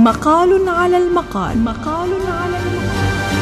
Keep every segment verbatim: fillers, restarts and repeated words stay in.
مقال على المقال. مقال على المقال.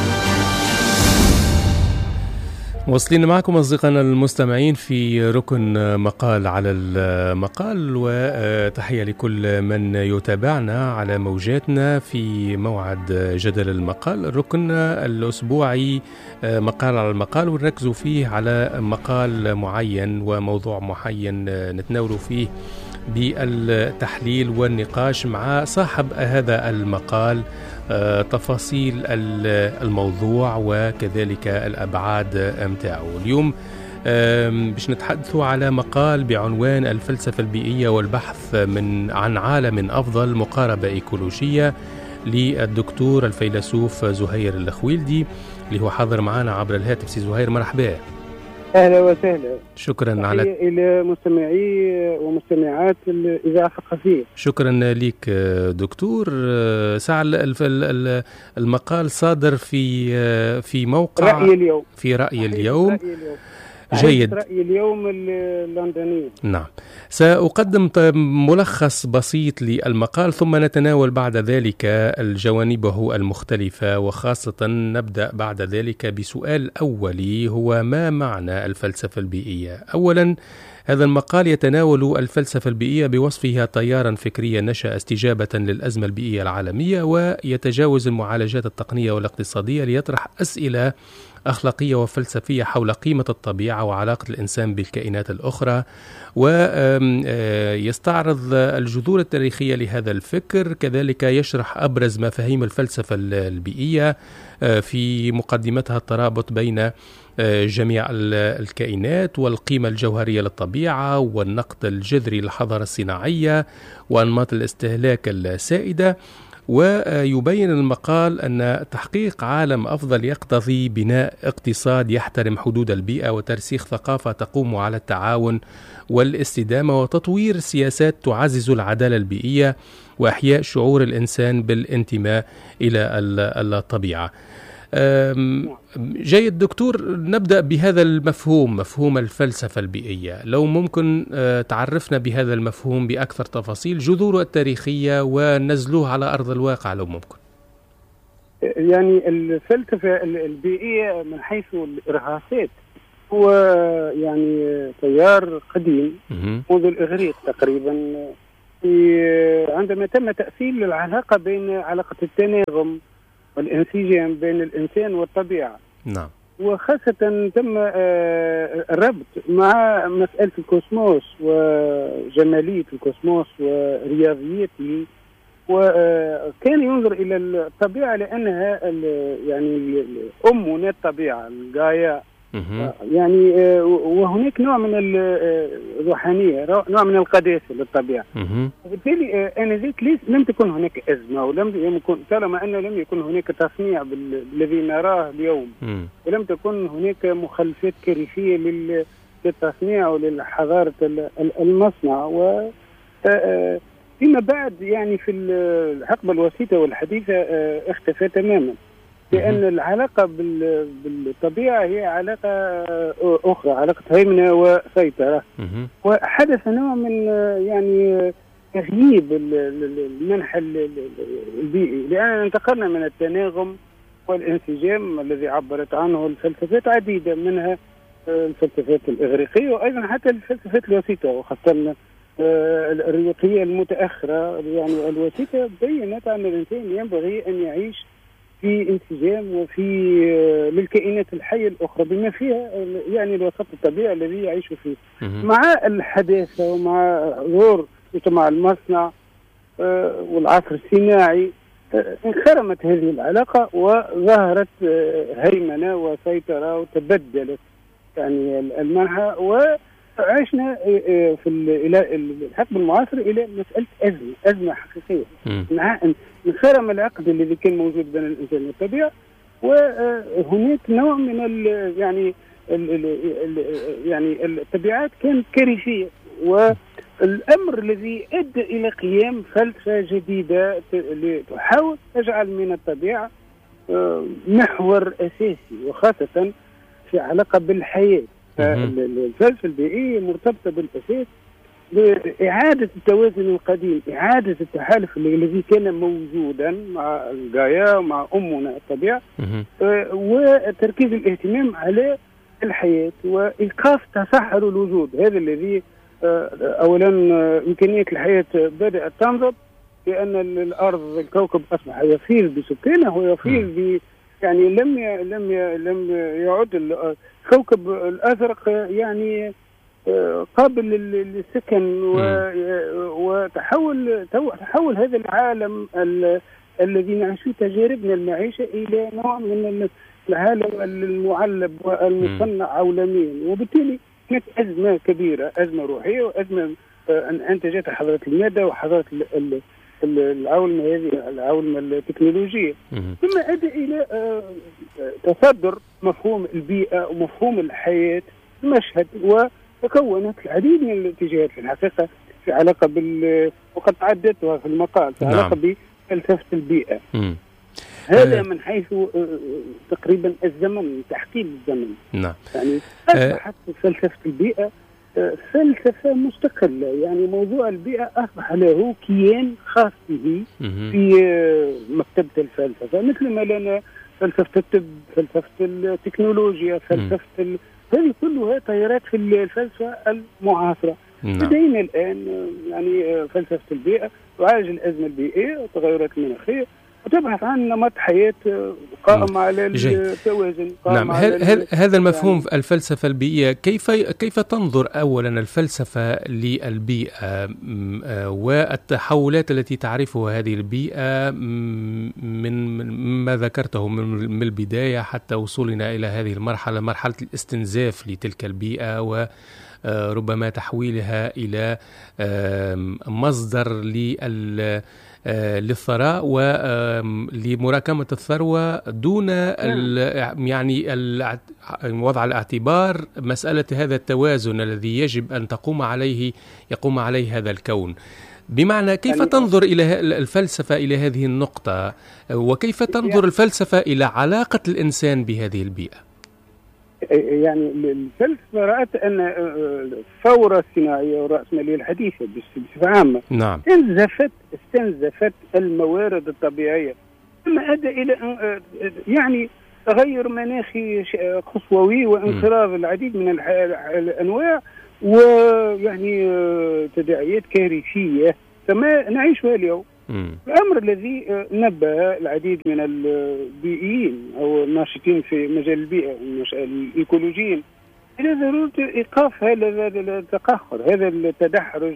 واصلين معكم أصدقائنا المستمعين في ركن مقال على المقال، وتحية لكل من يتابعنا على موجاتنا في موعد جدل المقال، الركن الأسبوعي مقال على المقال، ونركز فيه على مقال معين وموضوع معين نتناول فيه بالتحليل والنقاش مع صاحب هذا المقال، تفاصيل الموضوع وكذلك الأبعاد متاعه. اليوم باش نتحدثوا على مقال بعنوان الفلسفة البيئية والبحث من عن عالم أفضل، مقاربة إيكولوجية، للدكتور الفيلسوف زهير الخويلدي اللي هو حاضر معنا عبر الهاتف. سي زهير مرحبا. أهلا وسهلا. شكرا على إلى مستمعي ومستمعات الإذاعة الثقافية. شكرا لك دكتور. ساعة المقال صادر في في موقع رأي اليوم. في رأي اليوم. رأي اليوم. جيد. رأي اليوم اللندني. نعم، سأقدم ملخص بسيط للمقال ثم نتناول بعد ذلك الجوانبه المختلفة، وخاصة نبدأ بعد ذلك بسؤال أولي هو ما معنى الفلسفة البيئية؟ أولا، هذا المقال يتناول الفلسفة البيئية بوصفها تيارا فكريا نشأ استجابة للأزمة البيئية العالمية، ويتجاوز المعالجات التقنية والاقتصادية ليطرح أسئلة أخلاقية وفلسفية حول قيمة الطبيعة وعلاقة الإنسان بالكائنات الأخرى، ويستعرض الجذور التاريخية لهذا الفكر، كذلك يشرح أبرز مفاهيم الفلسفة البيئية، في مقدمتها الترابط بين جميع الكائنات والقيمة الجوهرية للطبيعة والنقد الجذري للحضارة الصناعية وأنماط الاستهلاك السائدة. ويبين المقال أن تحقيق عالم أفضل يقتضي بناء اقتصاد يحترم حدود البيئة وترسيخ ثقافة تقوم على التعاون والاستدامة وتطوير سياسات تعزز العدالة البيئية وإحياء شعور الإنسان بالانتماء إلى الطبيعة. جيد دكتور، نبدأ بهذا المفهوم، مفهوم الفلسفة البيئية. لو ممكن تعرفنا بهذا المفهوم بأكثر تفاصيل، جذوره التاريخية ونزلوه على أرض الواقع لو ممكن. يعني الفلسفة البيئية من حيث الإرهاصات هو يعني تيار قديم منذ الإغريق تقريبا، عندما تم تأصيل العلاقة بين علاقة التناغم والانسجام بين الإنسان والطبيعة. نعم. وخاصة تم الربط مع مسألة الكوسموس وجمالية الكوسموس ورياضيته، وكان ينظر إلى الطبيعة لأنها يعني أمنا الطبيعة الغاية، يعني وهناك نوع من الروحانية، نوع من القداسة للطبيعة. وبالتالي آنذاك لم تكن هناك أزمة، ولم يكن طالما أنه لم يكن هناك تصنيع بالذي نراه اليوم، ولم تكن هناك مخلفات كارثية للتصنيع وللحضارة المصنع. و فيما بعد يعني في الحقبة الوسيطة والحديثة اختفى تماما، لأن العلاقة بالطبيعة هي علاقة أخرى، علاقة هيمنة وسيطرة. وحدث نوع من يعني تغييب المنحى البيئي، لأننا انتقلنا من التناغم والانسجام الذي عبرت عنه الفلسفات عديدة، منها الفلسفات الإغريقية وأيضا حتى الفلسفات الوسيطة، وخاصة الرياضية المتأخرة. يعني الوسيطة بينت أن الإنسان ينبغي أن يعيش في انسجام وفي للكائنات الحية الأخرى بما فيها يعني الوسط الطبيعي الذي يعيش فيه. مع الحداثة ومع ظهور مجتمع المصنع والعصر الصناعي انخرمت هذه العلاقة وظهرت هيمنة وسيطرة وتبدلت يعني المنحى، وعشنا في الحقبة المعاصرة إلى مسألة أزمة أزمة حقيقية. مع انخرم العقد الذي كان موجود بين الإنسان والطبيعة، وهناك نوع من ال يعني ال ال يعني الطبيعات كانت كارثية، والأمر الذي أدى إلى قيام فلسفة جديدة تحاول تجعل من الطبيعة محور أساسي، وخاصة في علاقة بالحياة. الفلسفة البيئية مرتبطة بالأساس بإعادة التوازن القديم، إعادة التحالف الذي كان موجودا مع الغاية ومع أمنا الطبيعة، وتركيز الاهتمام على الحياة وإيقاف تصحر الوجود. هذا الذي أولا إمكانية الحياة بدأت تنضب، لأن الأرض الكوكب أصبح يفيض بسكانه ويفيض ب يعني لم ي... لم ي... لم يعد الكوكب الأزرق يعني قابل للسكن، وتحول تحول هذا العالم ال... الذي نعيشه تجاربنا المعيشة إلى نوع من العالم المعلب والمصنع عولميا، وبالتالي هناك أزمة كبيرة، أزمة روحية وأزمة أنتجتها حضارة المادة وحضارة العولمة هذه العولمة التكنولوجية، ثم أدى إلى تصدر مفهوم البيئة ومفهوم الحياة في المشهد، وتكونت العديد من الاتجاهات في الحقيقة في علاقة بال وقد عدتها في المقال في علاقة نعم. بفلسفة البيئة. مم. هذا من حيث تقريبا الزمن، تحكيم الزمن. نعم. يعني أصبحت فلسفة البيئة فلسفة مستقلة، يعني موضوع البيئة أصبح له كيان خاص به في مكتبة الفلسفة، مثل ما لنا فلسفة الطب، فلسفة التكنولوجيا، فلسفة ال... هذه كلها تيارات في الفلسفة المعاصرة. لدينا الآن يعني فلسفة البيئة تعالج الأزمة البيئية والتغيرات المناخية وتبحث عن نمط حياة قائم على التوازن. نعم. هل هل هذا المفهوم يعني الفلسفة البيئية كيف كيف تنظر أولا الفلسفة للبيئة والتحولات التي تعرفها هذه البيئة من ما ذكرته من البداية حتى وصولنا إلى هذه المرحلة، مرحلة الاستنزاف لتلك البيئة وربما تحويلها إلى مصدر لل للثراء ولمراكمة الثروة دون يعني وضع الاعتبار مسألة هذا التوازن الذي يجب أن تقوم عليه يقوم عليه هذا الكون. بمعنى كيف تنظر إلى الفلسفة إلى هذه النقطة، وكيف تنظر الفلسفة إلى علاقة الإنسان بهذه البيئة؟ يعني الفلسفة رأت أن الثورة الصناعية والرأسمالية الحديثة بصفة عامة نعم. استنزفت استنزفت الموارد الطبيعية، ثم أدى إلى يعني تغير مناخي خصووي وانقراض العديد من الأنواع ويعني تداعيات كارثية كما نعيشها اليوم. مم. الأمر الذي نبه العديد من البيئيين أو الناشطين في مجال البيئة الإيكولوجيين إلى ضرورة إيقاف هذا التقهر، هذا التدحرج،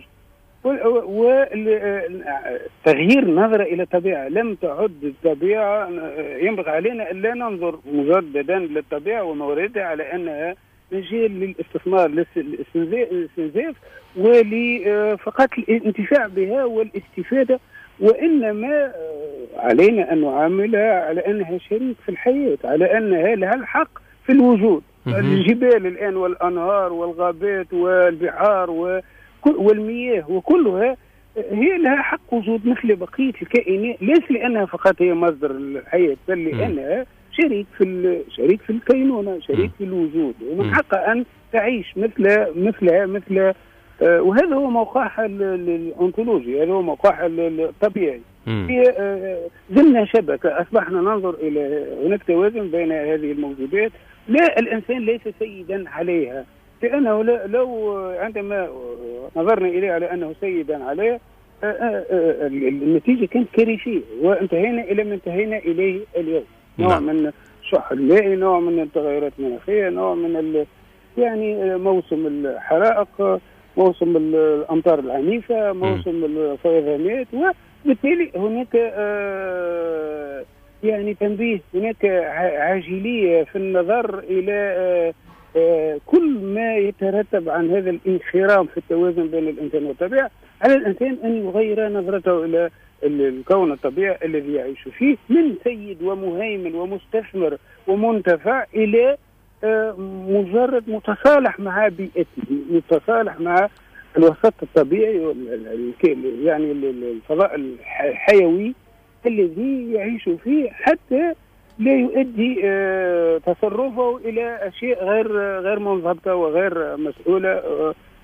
وتغيير نظرة إلى الطبيعة. لم تعد الطبيعة، ينبغي علينا أن لا ننظر مجددا للطبيعة ومواردها على أنها مجال للاستثمار للاستنزاف ولفقط الانتفاع بها والاستفادة، وإنما علينا أن نعاملها على أنها شريك في الحياة، على أنها لها الحق في الوجود. الجبال الآن والأنهار والغابات والبحار والمياه وكلها هي لها حق وجود مثل بقية الكائنات، ليس لأنها فقط هي مصدر الحياة، بل لأنها شريك في شريك في الكينونة، شريك في الوجود، ومن حقها أن تعيش مثل مثلها مثل آه وهذا هو موقعها الأنثولوجي، هذا هو موقعها الطبيعي. هي آه زلنا شبكة، أصبحنا ننظر إلى هناك توازن بين هذه الموجودات. لا، الإنسان ليس سيدا عليها، لأنه لو عندما نظرنا إليه على أنه سيدا عليها آه آه النتيجة كانت كارثية، وانتهينا إلى ما انتهينا إليه اليوم. نوع من الشح المائي، نوع من التغيرات المناخية، نوع من ال... يعني موسم الحرائق، موسم الأمطار العنيفة، موسم الفيضانات، وبالتالي هناك آه يعني تنبيه، هناك عاجلية في النظر إلى آه آه كل ما يترتب عن هذا الانخرام في التوازن بين الإنسان والطبيعة. على الإنسان أن يغير نظرته إلى الكون الطبيعي الذي يعيش فيه، من سيد ومهيمن ومستثمر ومنتفع إلى مجرد متصالح مع بيئته، متصالح مع الوسط الطبيعي يعني الفضاء الحيوي الذي يعيش فيه، حتى لا يؤدي تصرفه إلى أشياء غير غير منضبطة وغير مسؤولة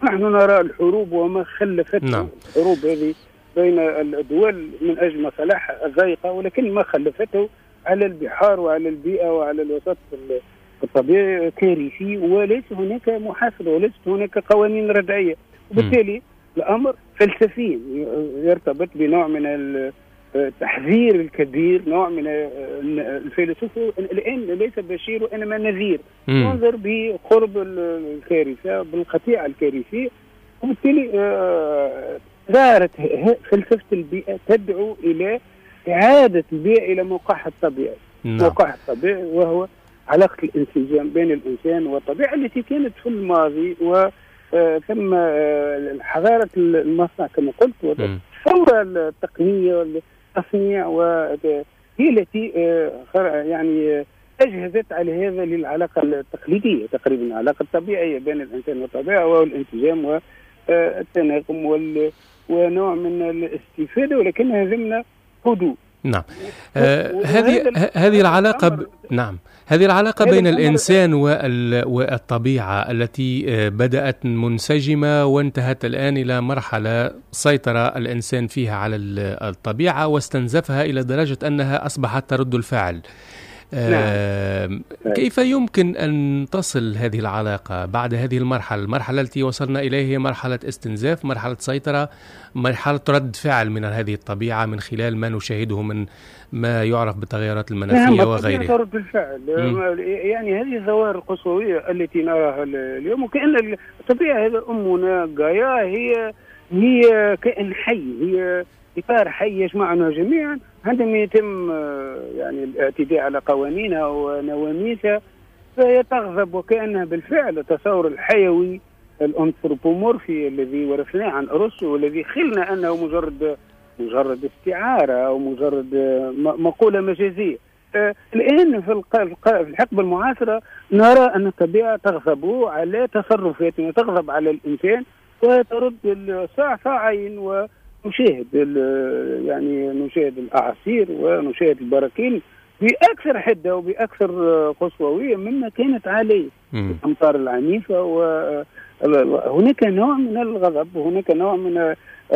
نحن نرى الحروب وما خلفته. نعم. الحروب هذه بين الدول من أجل مصالحها الضيقة، ولكن ما خلفته على البحار وعلى البيئة وعلى الوسط الطبيعي كارثي، وليس هناك محاسبة وليست هناك قوانين ردعية، وبالتالي الأمر فلسفي يرتبط بنوع من التحذير الكبير، نوع من الفيلسوف الآن ليس بشير وإنما نذير، ينظر بقرب الكارثة بالقطيعة الكارثية. وبالتالي ظهرت فلسفة البيئة تدعو إلى إعادة البيئة إلى موقعها الطبيعي. نعم. موقعها الطبيعي وهو علاقة الانسجام بين الإنسان والطبيعة التي كانت في الماضي، وثم حضارة المصنع كما قلت، والثورة التقنية والتصنيع وهي التي يعني أجهزت على هذا للعلاقة التقليدية تقريبا، العلاقة الطبيعية بين الإنسان والطبيعة والانسجام والتناغم ونوع من الاستفادة، ولكنها ضمن هدوء. نعم. آه هذه هذه العلاقة ب... نعم هذه العلاقة بين الإنسان والطبيعة التي بدأت منسجمة وانتهت الآن إلى مرحلة سيطر الإنسان فيها على الطبيعة واستنزفها إلى درجة أنها أصبحت ترد الفعل. آه نعم. كيف يمكن أن تصل هذه العلاقة بعد هذه المرحلة المرحلة التي وصلنا إليها هي مرحلة استنزاف، مرحلة سيطرة، مرحلة رد فعل من هذه الطبيعة من خلال ما نشاهده من ما يعرف بالتغيرات المناخية نعم وغيرها. رد الفعل. يعني هذه الظواهر القصوية التي نراها اليوم، وكأن الطبيعة هذا أمنا غايا، هي هي كائن حي، هي إطار حي يجمعنا جميعا. عندما يتم يعني الاعتداء على قوانينها ونواميسها فهي تغضب، وكأنها بالفعل التصور الحيوي الأنثروبومورفي الذي ورثناه عن أرسطو، والذي خلنا أنه مجرد مجرد استعارة أو مجرد مقولة مجازية. الآن في الحقبة المعاصرة نرى أن الطبيعة تغضب على تصرفاتنا، تغضب على الإنسان وترد الساعة ساعين، و نشاهد يعني نشاهد الأعاصير ونشاهد البراكين بأكثر حدة وبأكثر قسوة مما كانت عليه، الأمطار العنيفة، وهناك نوع من الغضب وهناك نوع من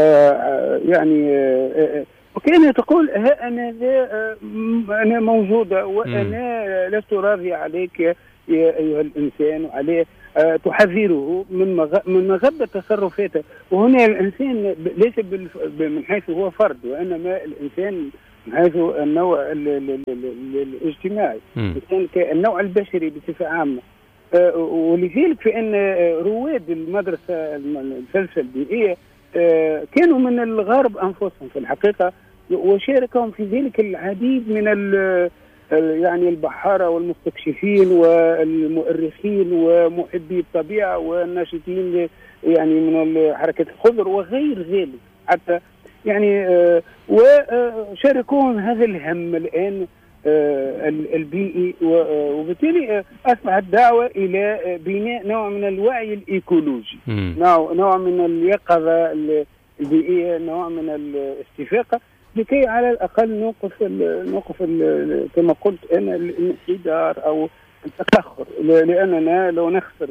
يعني وكأنها تقول ها أنا أنا موجودة وأنا لست راضية عليك يا أيها الإنسان، وعليه تحذره من من مغبة تصرفاته. وهنا الإنسان ليس من حيث هو فرد، وإنما الإنسان من حيث النوع الاجتماعي، الإنسان كالنوع البشري بصفة عامة. ولذلك فإن رواد المدرسة الفلسفة البيئية كانوا من الغرب أنفسهم في الحقيقة، وشاركهم في ذلك العديد من يعني البحارة والمستكشفين والمؤرخين ومحبي الطبيعة والناشطين يعني من حركة الخضر وغير ذلك حتى يعني وشاركون هذا الهم الآن البيئي، وبالتالي أصبحت دعوة إلى بناء نوع من الوعي الإيكولوجي، نوع نوع من اليقظة البيئية، نوع من الاستفاقة، لكي على الأقل نوقف ال نوقف ال كما قلت أنا الانحدار أو التأخر، لأننا لو نخسر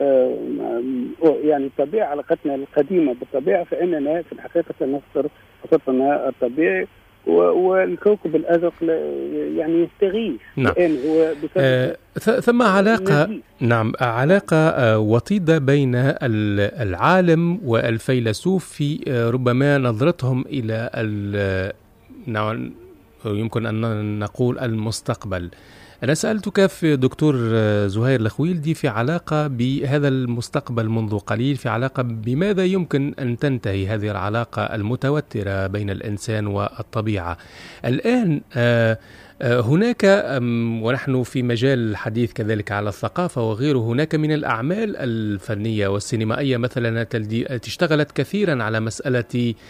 يعني الطبيعة، علاقتنا القديمة بالطبيعة، فإننا في الحقيقة سنخسر وسطنا الطبيعي والكوكب الأزرق يعني يستغيث. نعم. هو آه ثم علاقة النزيف. نعم علاقة وطيدة بين العالم والفيلسوف في ربما نظرتهم إلى نعم يمكن أن نقول المستقبل. أنا سألتك في دكتور زهير الخويلدي في علاقة بهذا المستقبل منذ قليل، في علاقة بماذا يمكن أن تنتهي هذه العلاقة المتوترة بين الإنسان والطبيعة. الآن هناك ونحن في مجال الحديث كذلك على الثقافة وغيره، هناك من الأعمال الفنية والسينمائية مثلا التي اشتغلت كثيرا على مسألة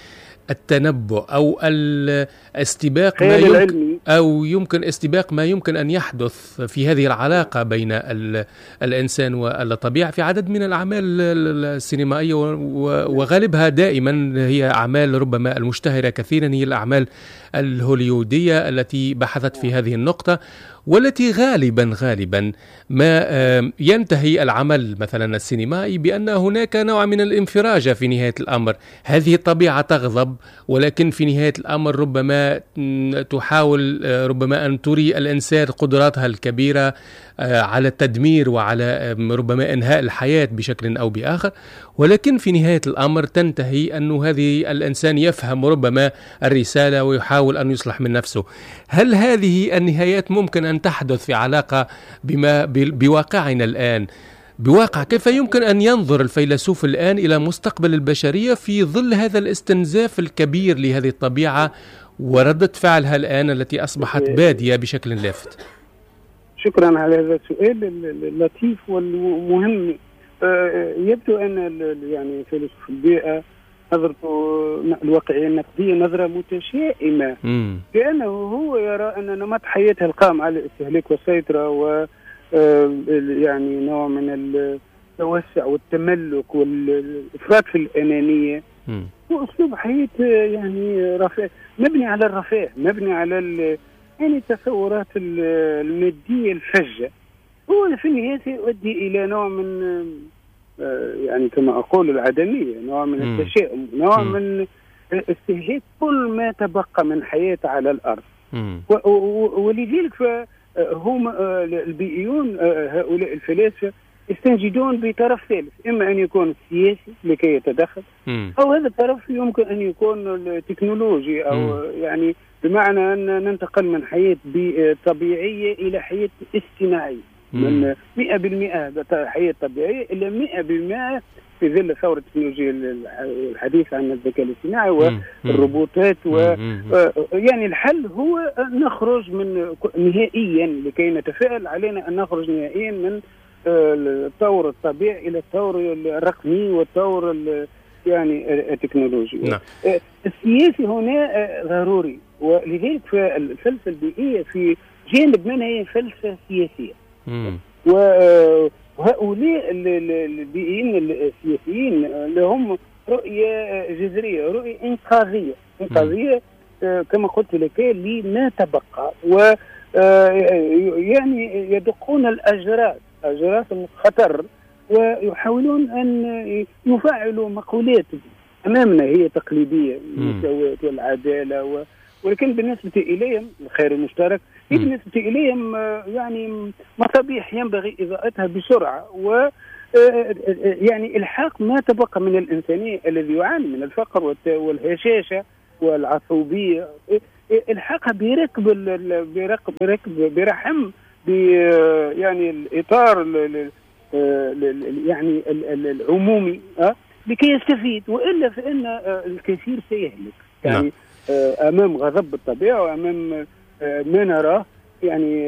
التنبؤ أو الاستباق ما يمكن أو يمكن استباق ما يمكن أن يحدث في هذه العلاقة بين الإنسان والطبيعة في عدد من الأعمال السينمائية، وغالبها دائما هي أعمال ربما المشتهرة كثيرا هي الأعمال الهوليودية التي بحثت في هذه النقطة، والتي غالبا غالبا ما ينتهي العمل مثلا السينمائي بأن هناك نوع من الانفراجة في نهاية الأمر. هذه الطبيعة تغضب، ولكن في نهاية الأمر ربما تحاول ربما أن تري الإنسان قدراتها الكبيرة على التدمير وعلى ربما إنهاء الحياة بشكل أو بآخر، ولكن في نهاية الأمر تنتهي أن هذه الإنسان يفهم ربما الرسالة ويحاول أن يصلح من نفسه. هل هذه النهايات ممكن أن تحدث في علاقة بما بواقعنا الآن؟ بواقع كيف يمكن أن ينظر الفيلسوف الآن إلى مستقبل البشرية في ظل هذا الاستنزاف الكبير لهذه الطبيعة وردة فعلها الآن التي أصبحت بادية بشكل لافت؟ شكرا على هذا السؤال اللطيف والمهم. يبدو أن يعني فيلسوف البيئة نظرته الواقعية النقدية نظرة متشائمة، لأنه هو يرى أن نمط حياته القائم على الاستهلاك والسيطرة و يعني نوع من التوسع والتملك والإفراط في الأنانية هو أسلوب حياة يعني رفاه، مبني على الرفاه، مبني على يعني التصورات المادية الفجة. هو في النهاية يؤدي إلى نوع من يعني كما أقول العدمية، نوع من التشاؤم، نوع م. من استهلاك كل ما تبقى من حياة على الأرض. ولذلك فهم البيئيون هؤلاء الفلاسفة يستنجدون بطرف ثالث، إما أن يكون سياسي لكي يتدخل، م. أو هذا الطرف يمكن أن يكون التكنولوجي، أو م. يعني بمعنى أن ننتقل من حياة طبيعية إلى حياة اصطناعية، من مئة بالمئة حياة طبيعية إلى مئة بالمئة في ظل ثورة التكنولوجيا الحديث عن الذكاء الاصطناعي والروبوتات. و يعني الحل هو أن نخرج من نهائيا، لكي نتفائل علينا أن نخرج نهائيا من الطور الطبيعي إلى الطور الرقمي والطور يعني التكنولوجي. نعم. السياسي هنا ضروري، ولذلك فالفلسفة البيئية في جانب منها هي فلسفة سياسية. وهؤلاء البيئيين السياسيين لهم رؤية جذرية، رؤية إنقاذية إنقاذية كما قلت لك لما تبقى، و يعني يدقون الأجراس أجراس الخطر ويحاولون أن يفعلوا مقولات أمامنا هي تقليدية، المساواة والعدالة، و ولكن بالنسبة إليهم الخير المشترك، بالنسبة إليهم يعني مصابيح ينبغي إضاءتها بسرعة، و يعني الحاق ما تبقى من الإنسانية الذي يعاني من الفقر والهشاشة والعصوبية، الحاقها بركب بركب بركب برحم يعني الإطار يعني العمومي لكي يستفيد، وإلا فإن الكثير سيهلك يعني أمام غضب الطبيعة وأمام ما نراه يعني.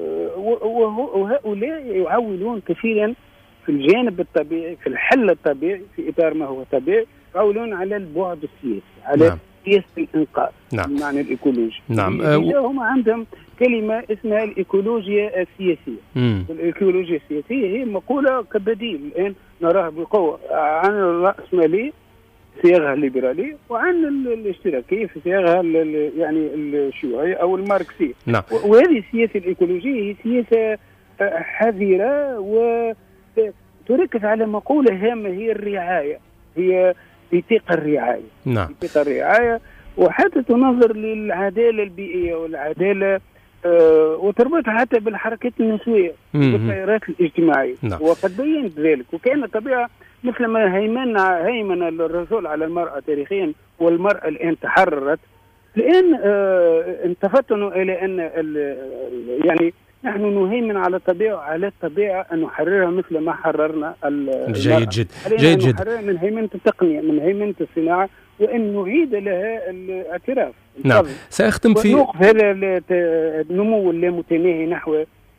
وهؤلاء يعولون كثيرا في الجانب الطبيعي، في الحل الطبيعي في إطار ما هو طبيعي، يعولون على البعد السياسي، على نعم. سياسة الإنقاذ، نعم. بمعنى الإيكولوجي. نعم. هم عندهم كلمة اسمها الإيكولوجيا السياسية. مم. الإيكولوجيا السياسية هي مقولة كبديل الآن نراها بقوة عن الرأسمالية في صياغها الليبرالية، وعن الاشتراكية في صياغها يعني الشيوعية أو الماركسية. نعم. وهذه السياسة الإيكولوجية هي سياسة حذرة وتركز على مقولة هامة هي الرعاية، هي بيتيق الرعاية. نعم. بيتيق الرعاية، وحتى تنظر للعدالة البيئية والعدالة آه وتربطها حتى بالحركات النسوية والتيارات الاجتماعية. نعم. وقد بينت ذلك، وكان الطبيعة مثل ما هيمن هيمن الرسول على المرأة تاريخيا، والمرأة الآن تحررت، الآن آه انتفتنا إلى أن يعني نحن نهيمن على الطبيعة، على الطبيعة أن نحررها مثل ما حررنا المرأة. جيد جدا. جيد جدا. نحررها من هيمنة التقنية، من هيمنة الصناعة، وأن نعيد لها الاعتراف. نعم. سأختم في نوقف هذا النمو اللامتناهي نحو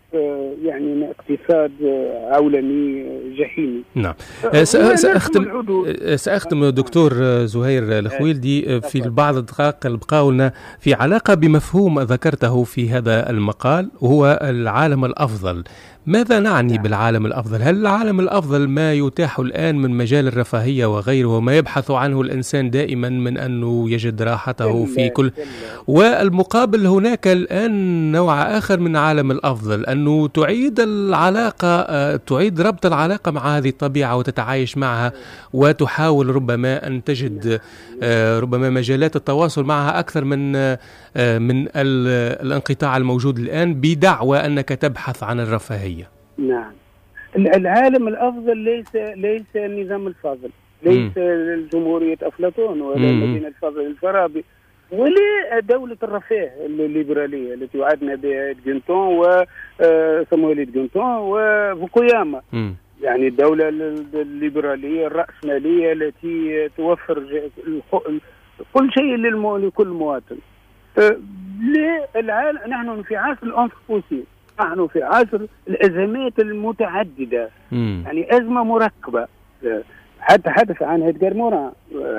يعني اقتصاد عولمي جحيمي. نعم. سأختم سأختم دكتور زهير الخويلدي في البعض الدقائق اللي بقاو لنا في علاقة بمفهوم ذكرته في هذا المقال وهو العالم الأفضل. ماذا نعني بالعالم الأفضل؟ هل العالم الأفضل ما يتاح الآن من مجال الرفاهية وغيره وما يبحث عنه الإنسان دائما من أنه يجد راحته في كل، والمقابل هناك الآن نوع آخر من عالم الأفضل أنه تعيد العلاقة، تعيد ربط العلاقة مع هذه الطبيعة وتتعايش معها وتحاول ربما أن تجد ربما مجالات التواصل معها أكثر من من الانقطاع الموجود الآن بدعوى أنك تبحث عن الرفاهية. نعم. العالم الأفضل ليس ليس النظام الفاضل، ليس الجمهورية أفلاطون ولا المدينة الفاضل الفارابي ولا دولة الرفاه الليبرالية التي وعدنا بها دينتون وصمويل دينتون وفوكوياما. يعني الدولة الليبرالية الرأسمالية التي توفر كل شيء لكل مواطن. العالم نحن في عصر الأنثروبوسين، نحن في عصر الأزمات المتعددة. مم. يعني أزمة مركبة حتى حدث عنها إدغار موران.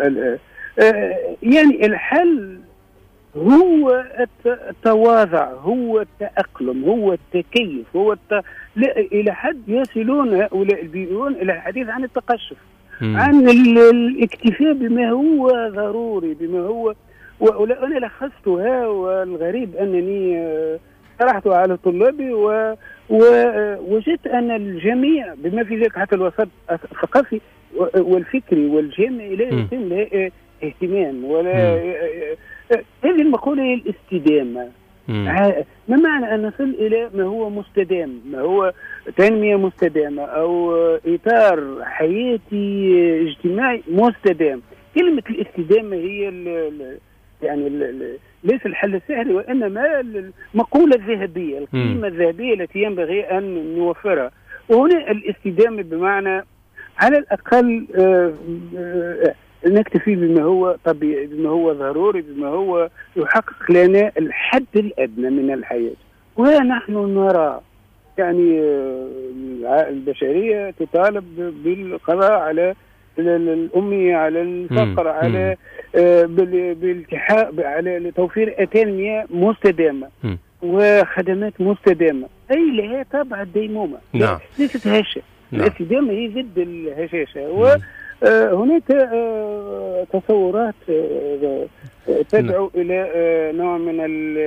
يعني الحل هو التواضع، هو التأقلم، هو التكيف، هو الت... لا إلى حد يصلون هؤلاء البيئون إلى الحديث عن التقشف، مم. عن الاكتفاء بما هو ضروري، بما هو. وأنا لخصتها، والغريب أنني طرحت على طلابي ووجدت أن الجميع بما في ذلك حتى الوسط الثقافي والفكري والجامعي لا يتم له اهتمام ولا. هذه المقولة هي الاستدامة. ما معنى أن نصل إلى ما هو مستدام، ما هو تنمية مستدامة أو إطار حياتي اجتماعي مستدام؟ كلمة الاستدامة هي ال يعني ال ليس الحل السهل، وإنما المقولة الذهبية، القيمة الذهبية التي ينبغي أن نوفرها. وهنا الاستدامة بمعنى على الأقل آآ آآ نكتفي بما هو طبيعي، بما هو ضروري، بما هو يحقق لنا الحد الأدنى من الحياة. ونحن نرى يعني البشرية تطالب بالقضاء على الأمية، على الفقر، على بالالتحاق، على توفير تنمية مستدامة وخدمات مستدامة، أي لها طابع الديمومة. نعم. ليست هشة. نعم. الاستدامة هي ضد الهشاشة. وهناك تصورات تدعو نعم. إلى نوع من ال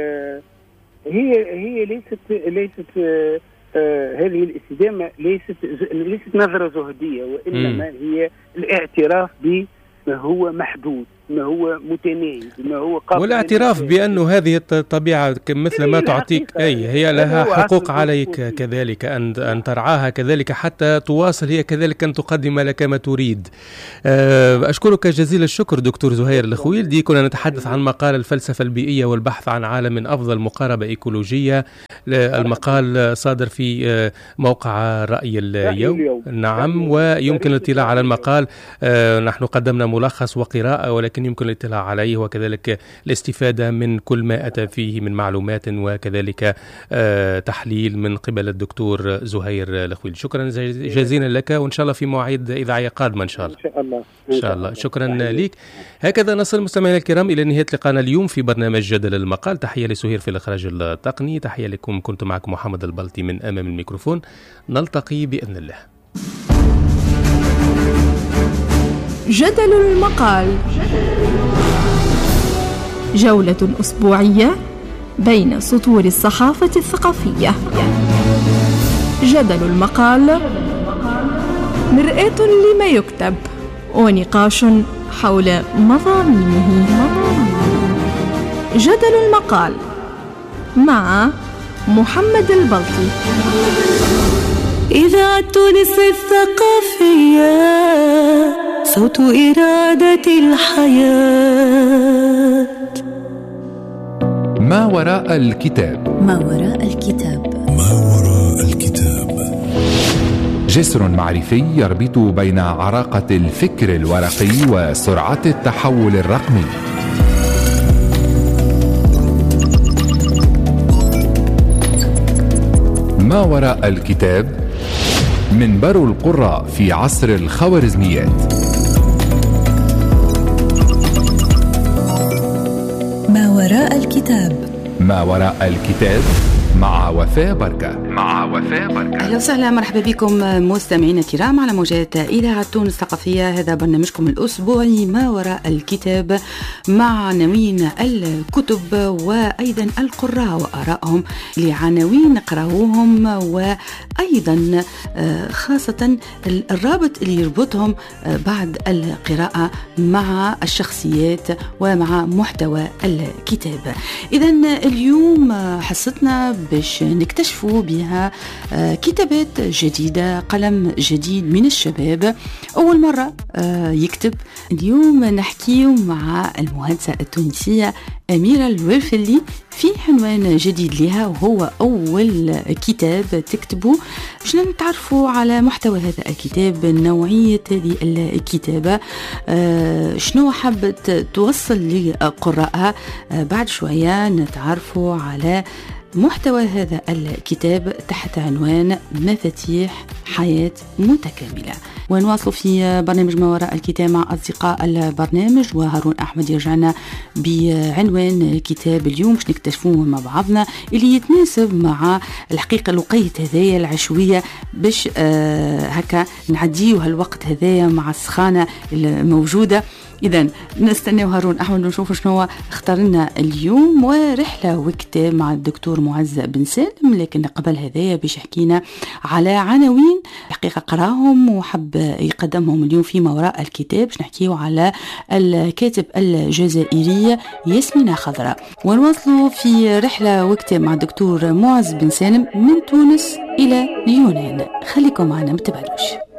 هي هي ليست ليست هذه الاستدامة ليست ليست نظرة زهدية، وإنما م. هي الاعتراف بما هو محدود، ما هو متناهي، ما هو قابل، والاعتراف بأنه هذه الطبيعة مثل ما تعطيك أي هي لها حقوق عليك كذلك أن أن ترعاها كذلك حتى تواصل هي كذلك أن تقدم لك ما تريد. أشكرك جزيل الشكر دكتور زهير الخويلدي. كنا نتحدث عن مقال الفلسفة البيئية والبحث عن عالم أفضل، مقاربة إيكولوجية. المقال صادر في موقع رأي اليوم. نعم، ويمكن الاطلاع على المقال. نحن قدمنا ملخص وقراءة، ولكن يمكن الاطلاع عليه وكذلك الاستفادة من كل ما أتى فيه من معلومات وكذلك تحليل من قبل الدكتور زهير الخويلدي. شكرا جزيلا لك، وإن شاء الله في مواعيد إذاعية قادمة إن شاء الله. إن شاء الله. إن شاء الله. شكرا لك. هكذا نصل مستمعينا الكرام إلى نهاية لقاءنا اليوم في برنامج جدل المقال. تحية لسهير في الإخراج التقني، تحية لكم، كنت معكم محمد البلطي من أمام الميكروفون. نلتقي بإذن الله. جدل المقال، جولة أسبوعية بين سطور الصحافة الثقافية. جدل المقال مرآة لما يكتب ونقاش حول مضامينه. جدل المقال مع محمد البلطي. إذاعة تونس الثقافية، صوت إرادة الحياة. ما وراء الكتاب. ما وراء الكتاب. ما وراء الكتاب. جسر معرفي يربط بين عراقة الفكر الورقي وسرعة التحول الرقمي. ما وراء الكتاب، منبر القراء في عصر الخوارزميات. ما وراء الكتاب. ما وراء الكتاب مع وفاء بركة. مع وفاء بركة. أهلا وسهلا، مرحبا بكم مستمعينا الكرام على موجات إذاعة تونس الثقافية. هذا برنامجكم الأسبوعي ما وراء الكتاب مع عناوين الكتب وأيضا القراء وآرائهم لعناوين نقراوهم، وأيضا خاصة الرابط اللي يربطهم بعد القراءة مع الشخصيات ومع محتوى الكتاب. إذن اليوم حصتنا باش نكتشفوا بها كتابات جديدة، قلم جديد من الشباب أول مرة يكتب. اليوم نحكيه مع المهندسة التونسية أميرة الورفلي في عنوان جديد لها، وهو أول كتاب تكتبه. باش نتعرفوا على محتوى هذا الكتاب، نوعية هذه الكتابة، شنو حابة توصل لقراءها. بعد شوية نتعرفوا على محتوى هذا الكتاب تحت عنوان مفاتيح حياة متكاملة. ونواصل في برنامج ما وراء الكتاب مع أصدقاء البرنامج، وهارون أحمد يرجعنا بعنوان كتاب اليوم باش نكتشفوه مع بعضنا اللي يتناسب مع الحقيقة لقية هذايا العشوية، باش آه هكا نعديو هالوقت هذايا مع السخانة الموجودة. إذن نستنى هارون أحمد ونشوف شنو اختار لنا اليوم. ورحلة وكتاب مع الدكتور معز بن سالم، لكن قبل هذايا باش يحكينا على عناوين حقيقة قراهم وحب يقدمهم اليوم في ما وراء الكتاب. باش نحكيو على الكاتب الجزائرية ياسمينة خضراء. ونواصلوا في رحلة وكتاب مع الدكتور معز بن سالم من تونس إلى اليونان. خليكم معنا، متبعدوش.